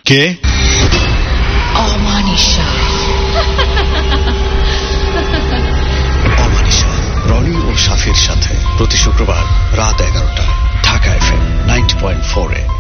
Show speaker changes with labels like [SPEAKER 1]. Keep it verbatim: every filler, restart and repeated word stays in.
[SPEAKER 1] কে?
[SPEAKER 2] অমানিশা।
[SPEAKER 1] অমানিশা রনি ও সাফির সাথে প্রতি শুক্রবার রাত এগারোটায় Dhaka FM ninety point four এ।